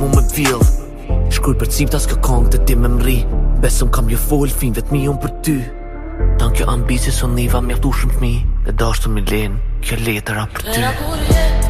mu me vjedh. Shkruj për cimta s'ka kong të ti me mri. Besëm kam jo fol fin vetëm unë për ty. Dan kjo ambici son niva mjaftushëm fmi. Dhe dashtu mi len kjo letëra për ty.